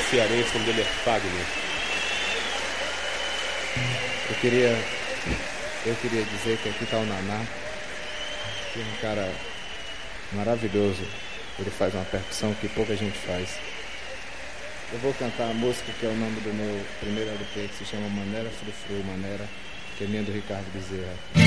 cearense, o nome dele é Fagner. Eu queria dizer que aqui está o Naná, que é um cara maravilhoso. Ele faz uma percussão que pouca gente faz. Eu vou cantar a música que é o nome do meu primeiro LP, que se chama Maneira Frufru Maneira, que é minha, do Ricardo Bezerra.